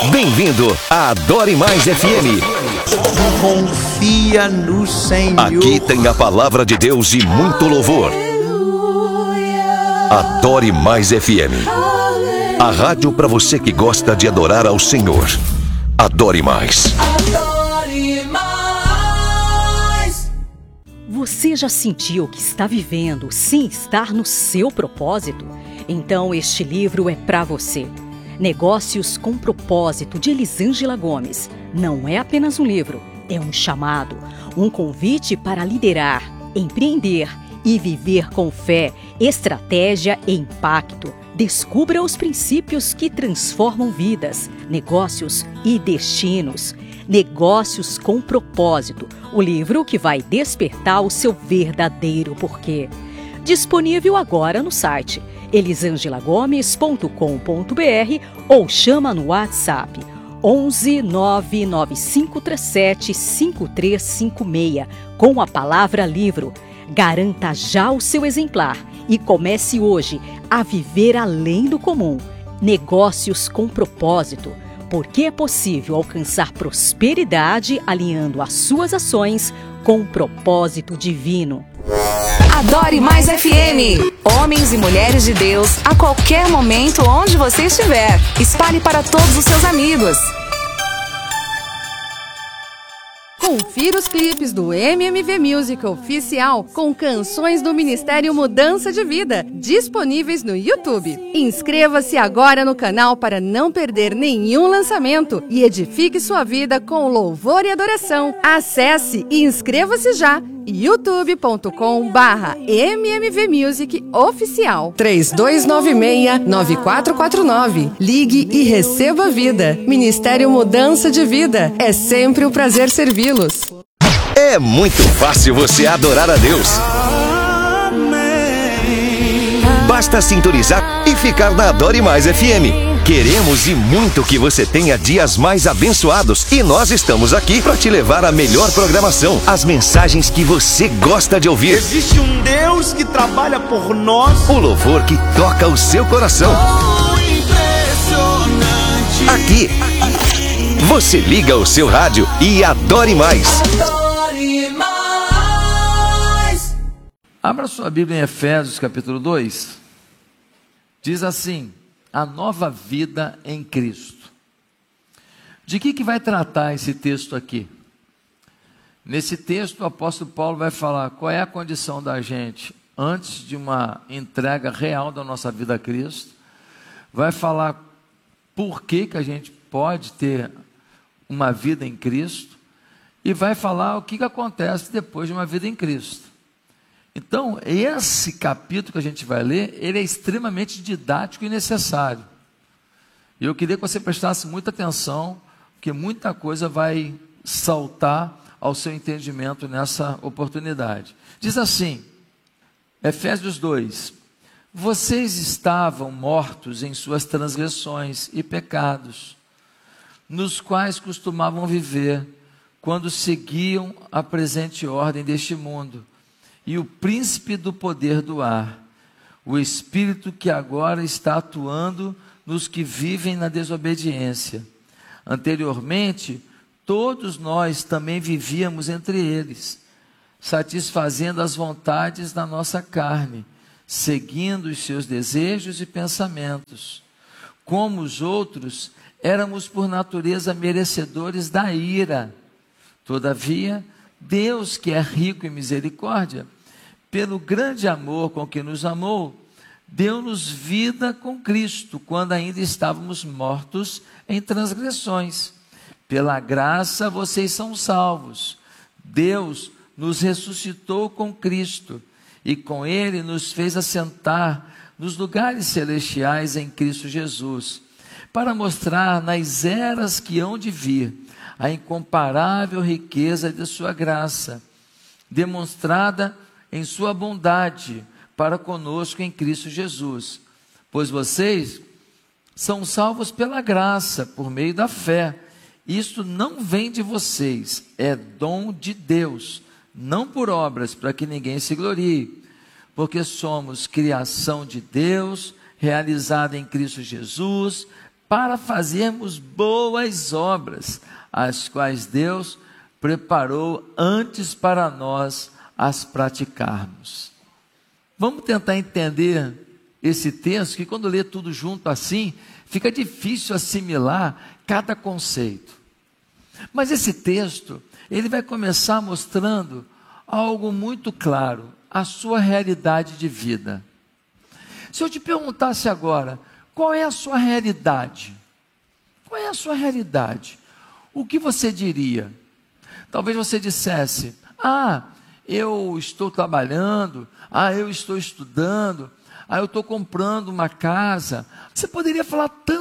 Bem-vindo à Adore Mais FM. Confia no Senhor. Aqui tem a palavra de Deus e muito louvor. Adore Mais FM. A rádio para você que gosta de adorar ao Senhor. Adore Mais. Você já sentiu que está vivendo sem estar no seu propósito? Então este livro é para você. Negócios com Propósito, de Elisângela Gomes. Não é apenas um livro, é um chamado, um convite para liderar, empreender e viver com fé, estratégia e impacto. Descubra os princípios que transformam vidas, negócios e destinos. Negócios com Propósito, o livro que vai despertar o seu verdadeiro porquê. Disponível agora no site elisangelagomes.com.br ou chama no WhatsApp 11 99537 5356 com a palavra livro. Garanta já o seu exemplar e comece hoje a viver além do comum. Negócios com Propósito, porque é possível alcançar prosperidade alinhando as suas ações com o propósito divino. Adore Mais FM. Homens e mulheres de Deus, a qualquer momento, onde você estiver. Espalhe para todos os seus amigos. Confira os clipes do MMV Music Oficial com canções do Ministério Mudança de Vida, disponíveis no YouTube. Inscreva-se agora no canal para não perder nenhum lançamento e edifique sua vida com louvor e adoração. Acesse e inscreva-se já. youtube.com/mmvmusicoficial 3296-9449. Ligue e receba vida. Ministério Mudança de Vida. É sempre um prazer servi-los. É muito fácil você adorar a Deus. Basta sintonizar e ficar na Adore Mais FM. Queremos e muito que você tenha dias mais abençoados e nós estamos aqui para te levar a melhor programação, as mensagens que você gosta de ouvir. Existe um Deus que trabalha por nós. O louvor que toca o seu coração. Aqui, você liga o seu rádio e adore mais. Abra sua Bíblia em Efésios capítulo 2. Diz assim: a nova vida em Cristo. De que vai tratar esse texto aqui? Nesse texto o apóstolo Paulo vai falar qual é a condição da gente antes de uma entrega real da nossa vida a Cristo. Vai falar por que a gente pode ter uma vida em Cristo. E vai falar o que acontece depois de uma vida em Cristo. Então, esse capítulo que a gente vai ler, ele é extremamente didático e necessário. E eu queria que você prestasse muita atenção, porque muita coisa vai saltar ao seu entendimento nessa oportunidade. Diz assim, Efésios 2: vocês estavam mortos em suas transgressões e pecados, nos quais costumavam viver, quando seguiam a presente ordem deste mundo, e o príncipe do poder do ar, o espírito que agora está atuando nos que vivem na desobediência. Anteriormente, todos nós também vivíamos entre eles, satisfazendo as vontades da nossa carne, seguindo os seus desejos e pensamentos. Como os outros, éramos por natureza merecedores da ira. Todavia, Deus, que é rico em misericórdia, pelo grande amor com que nos amou, deu-nos vida com Cristo, quando ainda estávamos mortos em transgressões. Pela graça vocês são salvos. Deus nos ressuscitou com Cristo e com Ele nos fez assentar nos lugares celestiais em Cristo Jesus, para mostrar nas eras que hão de vir a incomparável riqueza de sua graça, demonstrada em sua bondade para conosco em Cristo Jesus. Pois vocês são salvos pela graça, por meio da fé. Isto não vem de vocês, é dom de Deus, não por obras, para que ninguém se glorie. Porque somos criação de Deus, realizada em Cristo Jesus, para fazermos boas obras, as quais Deus preparou antes para nós as praticarmos. Vamos tentar entender esse texto, que quando lê tudo junto assim, fica difícil assimilar cada conceito. Mas esse texto, ele vai começar mostrando algo muito claro, a sua realidade de vida. Se eu te perguntasse agora, qual é a sua realidade? Qual é a sua realidade? O que você diria? Talvez você dissesse, eu estou trabalhando, eu estou estudando, eu estou comprando uma casa. Você poderia falar tanto